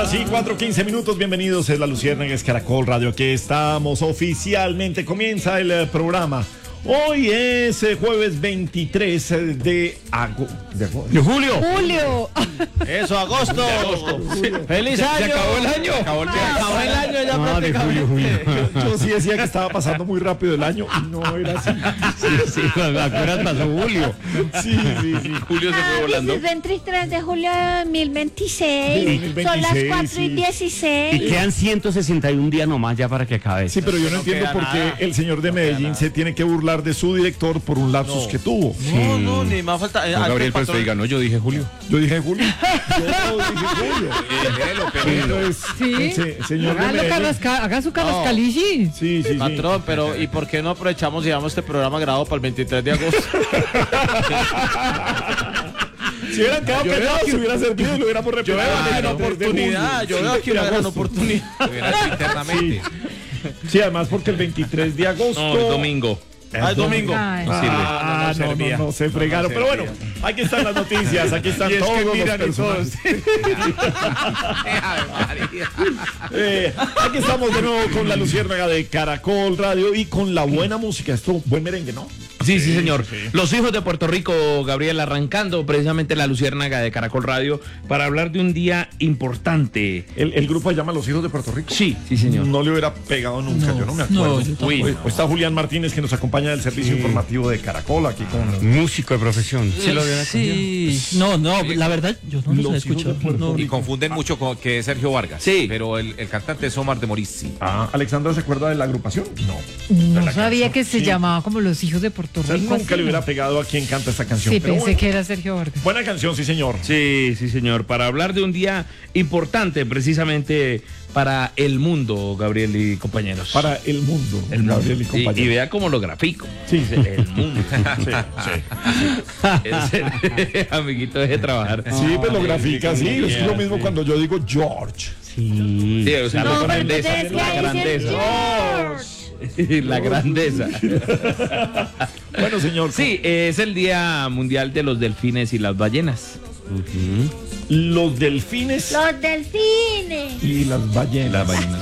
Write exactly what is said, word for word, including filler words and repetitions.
Sí, cuatro quince minutos, bienvenidos, es La Luciérnaga, es Caracol Radio, aquí estamos oficialmente, comienza el eh, programa. Hoy es eh, jueves veintitrés de agosto. ¿De, de julio? Julio. Eso, agosto. agosto. Sí. ¡Feliz ¿Se, año! ¿Se acabó el año? Se acabó el, se acabó el año ya No, de julio, julio. Yo, yo sí decía que estaba pasando muy rápido el año y no era así. Sí, sí, apenas pasó julio. Sí, sí, sí. Julio se fue volando. Es veintitrés de julio de dos mil veintiséis. De dos mil veintiséis, Son las cuatro sí. y dieciséis. Y quedan ciento sesenta y un días nomás ya para que acabe. Sí, pero yo no, no entiendo queda por qué nada. el señor de Medellín se tiene que burlar de su director por un lapsus No. que tuvo. No, no, ni más falta. eh, No, antes Gabriel, pero patrón- usted diga, no, yo dije Julio. Yo dije Julio. Yo dije Julio. Entonces, Sí. se- señor de Hágalo Medellín. Carrasca- haga su Carlos No. Calici. Sí, sí, sí. Patrón, pero ¿y por qué no aprovechamos y damos este programa grabado para el veintitrés de agosto? Si hubieran quedado Yo veo callados, que- se hubiera servido y lo hubiéramos repetido. Yo veo aquí Ah, una no, desde oportunidad, julio. yo veo aquí una De gran agosto. oportunidad. internamente. Sí, además porque el veintitrés de agosto. No, el domingo. Ah, es domingo. Ay. No sirve. Ah, no, no, servía. no, se fregaron. Pero bueno, aquí están las noticias, aquí están Y es que todos los miran y personajes. Eh, aquí estamos de nuevo con La Luciérnaga de Caracol Radio y con la buena música. Esto, buen merengue, ¿no? Sí, sí, señor. Los hijos de Puerto Rico, Gabriel, arrancando precisamente La Luciérnaga de Caracol Radio para hablar de un día importante. El, el grupo se llama Los Hijos de Puerto Rico. Sí, sí, señor. No le hubiera pegado nunca, yo no me acuerdo. Uy, Hoy no. está Julián Martínez que nos acompaña del servicio informativo de Caracol aquí con Músico de profesión. ¿Sí lo vieron? Sí. No, no, la verdad, yo no Los los he hijos de escuchado. Puerto No. Y confunden mucho con que es Sergio Vargas. Sí. Pero el, el cantante es Omar de Morizzi. Ah, ¿Alexandra se acuerda de la agrupación? No. No la sabía canción, que se sí. llamaba como Los Hijos de Puerto O sea, Rico. nunca así, le hubiera ¿no? pegado a quien canta esta canción. Sí, pero pensé bueno. que era Sergio Vargas. Buena canción, sí, señor. Sí, sí, señor. Para hablar de un día importante precisamente para el mundo, Gabriel y compañeros. Para el mundo. el mundo. Gabriel y Y, compañeros. y vea cómo lo grafico. Sí, sí. El mundo. Sí, sí. Ese- amiguito, deje de trabajar. Sí, pues lo grafica, sí. Es Yeah, lo mismo sí. cuando yo digo George. Sí, sí, o sea, No, la pero grandeza. ustedes La que dicen grandeza. La grandeza. Bueno, señor. Sí, es el Día Mundial de los Delfines y las Ballenas. Los delfines Los delfines. y las ballenas. La ballena.